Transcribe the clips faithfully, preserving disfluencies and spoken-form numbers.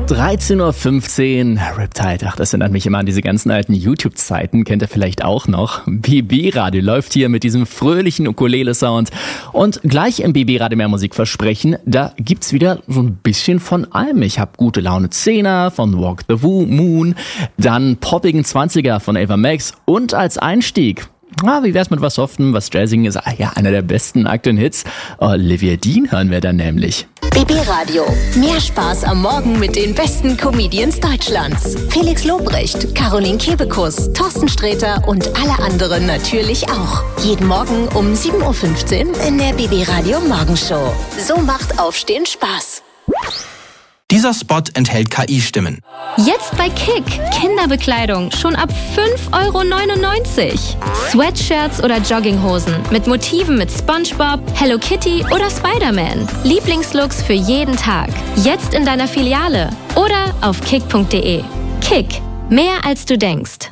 dreizehn Uhr fünfzehn, Riptide, ach, das erinnert mich immer an diese ganzen alten YouTube-Zeiten, kennt ihr vielleicht auch noch. B B-Radio läuft hier mit diesem fröhlichen Ukulele-Sound und gleich im B B-Radio mehr Musik versprechen, da gibt's wieder so ein bisschen von allem. Ich hab gute Laune Zehner von Walk the Moon, dann poppigen zwanziger von Ava Max und als Einstieg, Ah, wie wär's mit was Softem, was Jazzigen ist? Ah ja, einer der besten aktuellen Hits. Olivia Dean hören wir dann nämlich. B B-Radio. Mehr Spaß am Morgen mit den besten Comedians Deutschlands. Felix Lobrecht, Caroline Kebekus, Thorsten Sträter und alle anderen natürlich auch. Jeden Morgen um sieben Uhr fünfzehn in der B B-Radio Morgenshow. So macht Aufstehen Spaß. Dieser Spot enthält K I-Stimmen. Jetzt bei Kick. Kinderbekleidung schon ab fünf Euro neunundneunzig. Sweatshirts oder Jogginghosen mit Motiven mit SpongeBob, Hello Kitty oder Spider-Man. Lieblingslooks für jeden Tag. Jetzt in deiner Filiale oder auf kick punkt de. Kick. Mehr als du denkst.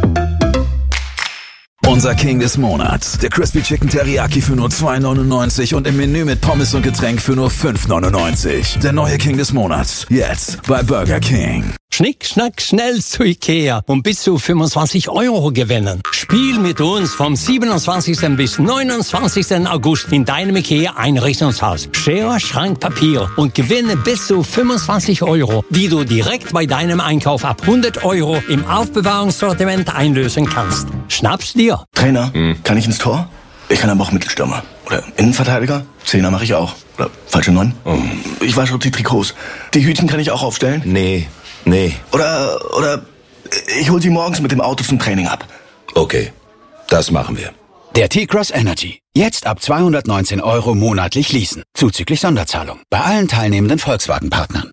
Unser King des Monats. Der Crispy Chicken Teriyaki für nur zwei neunundneunzig und im Menü mit Pommes und Getränk für nur fünf neunundneunzig. Der neue King des Monats. Jetzt bei Burger King. Schnick, schnack, schnell zu Ikea und bis zu fünfundzwanzig Euro gewinnen. Spiel mit uns vom siebenundzwanzigsten bis neunundzwanzigsten August in deinem Ikea-Einrichtungshaus. Schere, Schrank, Papier und gewinne bis zu fünfundzwanzig Euro, die du direkt bei deinem Einkauf ab hundert Euro im Aufbewahrungssortiment einlösen kannst. Schnapp's dir. Trainer, hm. kann ich ins Tor? Ich kann aber auch Mittelstürmer. Oder Innenverteidiger? Zehner mache ich auch. Oder falsche Neun? Oh. Ich wasche die Trikots. Die Hütchen kann ich auch aufstellen? Nee. Nee. Oder, oder ich hol sie morgens mit dem Auto zum Training ab. Okay, das machen wir. Der T-Cross Energy. Jetzt ab zweihundertneunzehn Euro monatlich leasen. Zuzüglich Sonderzahlung. Bei allen teilnehmenden Volkswagen-Partnern.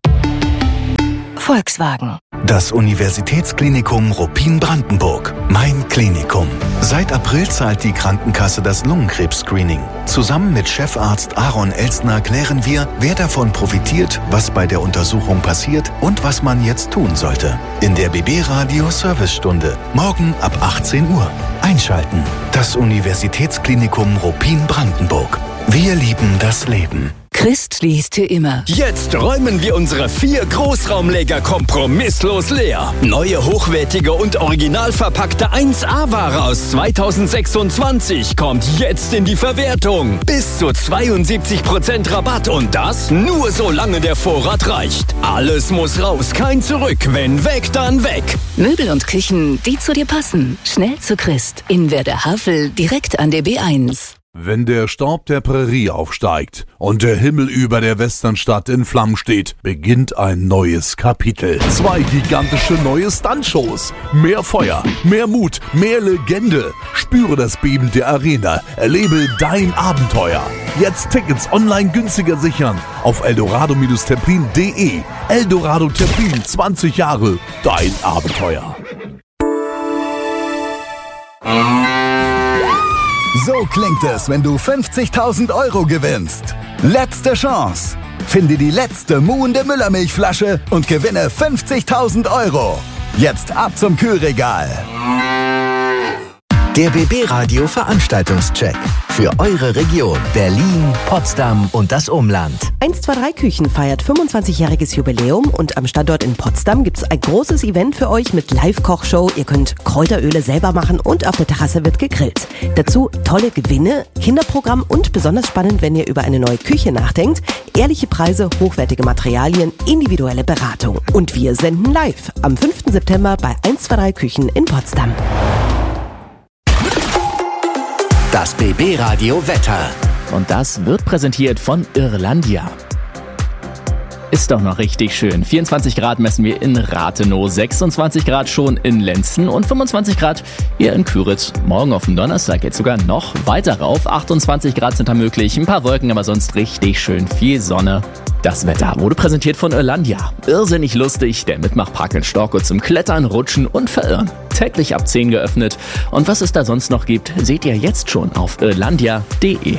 Volkswagen. Das Universitätsklinikum Ruppin-Brandenburg. Mein Klinikum. Seit April zahlt die Krankenkasse das Lungenkrebs-Screening. Zusammen mit Chefarzt Aaron Elstner klären wir, wer davon profitiert, was bei der Untersuchung passiert und was man jetzt tun sollte. In der B B-Radio Servicestunde. Morgen ab achtzehn Uhr. Einschalten. Das Universitätsklinikum Ruppin-Brandenburg. Wir lieben das Leben. Christ liest für immer. Jetzt räumen wir unsere vier Großraumleger kompromisslos leer. Neue, hochwertige und original verpackte eins A-Ware aus zweitausendsechsundzwanzig kommt jetzt in die Verwertung. Bis zu zweiundsiebzig Prozent Rabatt und das nur solange der Vorrat reicht. Alles muss raus, kein Zurück. Wenn weg, dann weg. Möbel und Küchen, die zu dir passen. Schnell zu Christ. In Werder Havel, direkt an der B eins. Wenn der Staub der Prärie aufsteigt und der Himmel über der Westernstadt in Flammen steht, beginnt ein neues Kapitel. Zwei gigantische neue Stuntshows. Mehr Feuer, mehr Mut, mehr Legende. Spüre das Beben der Arena. Erlebe dein Abenteuer. Jetzt Tickets online günstiger sichern auf eldorado Templin punkt de. Eldorado Templin, zwanzig Jahre. Dein Abenteuer. So klingt es, wenn du fünfzigtausend Euro gewinnst. Letzte Chance. Finde die letzte muhende Müllermilchflasche und gewinne fünfzigtausend Euro. Jetzt ab zum Kühlregal. Der B B-Radio Veranstaltungscheck. Für eure Region Berlin, Potsdam und das Umland. eins zwei drei Küchen feiert fünfundzwanzigjähriges Jubiläum und am Standort in Potsdam gibt es ein großes Event für euch mit Live-Kochshow. Ihr könnt Kräuteröle selber machen und auf der Terrasse wird gegrillt. Dazu tolle Gewinne, Kinderprogramm und besonders spannend, wenn ihr über eine neue Küche nachdenkt. Ehrliche Preise, hochwertige Materialien, individuelle Beratung. Und wir senden live am fünften September bei eins zwei drei Küchen in Potsdam. Das B B-Radio Wetter. Und das wird präsentiert von Irlandia. Ist doch noch richtig schön. vierundzwanzig Grad messen wir in Rathenow, sechsundzwanzig Grad schon in Lenzen und fünfundzwanzig Grad hier in Küritz. Morgen auf dem Donnerstag geht sogar noch weiter rauf. achtundzwanzig Grad sind da möglich, ein paar Wolken, aber sonst richtig schön viel Sonne. Das Wetter wurde präsentiert von Irlandia. Irrsinnig lustig, der Mitmachpark in Storkow zum Klettern, Rutschen und Verirren. Täglich ab zehn geöffnet. Und was es da sonst noch gibt, seht ihr jetzt schon auf irlandia punkt de.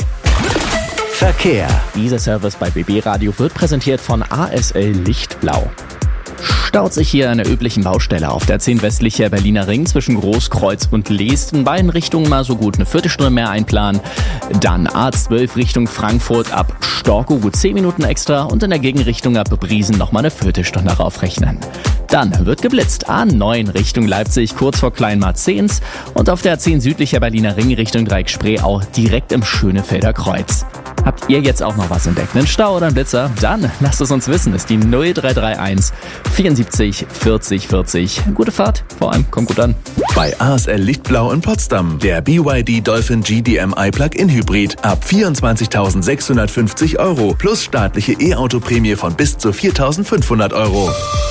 Verkehr. Dieser Service bei B B Radio wird präsentiert von A S L Lichtblau. staut sich hier an der üblichen Baustelle auf der zehn westlicher Berliner Ring zwischen Großkreuz und Leest. In beiden Richtungen mal so gut eine Viertelstunde mehr einplanen. Dann A zwölf Richtung Frankfurt ab Storkow gut zehn Minuten extra und in der Gegenrichtung ab Briesen nochmal eine Viertelstunde raufrechnen. Dann wird geblitzt. A neun Richtung Leipzig kurz vor Kleinmarzens und auf der A zehn südlicher Berliner Ring Richtung Dreieck Spreeau direkt im Schönefelder Kreuz. Habt ihr jetzt auch noch was entdeckt? Einen Stau oder einen Blitzer? Dann lasst es uns wissen. Ist die null drei drei eins vierundsiebzig vierzig vierzig. Gute Fahrt, vor allem kommt gut an. Bei A S L Lichtblau in Potsdam. Der B Y D Dolphin G D M I Plug-in Hybrid ab vierundzwanzigtausendsechshundertfünfzig Euro plus staatliche E-Auto-Prämie von bis zu viertausendfünfhundert Euro.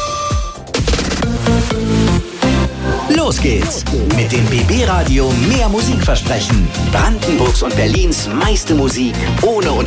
Los geht's mit dem B B Radio Mehr Musik versprechen. Brandenburgs und Berlins meiste Musik ohne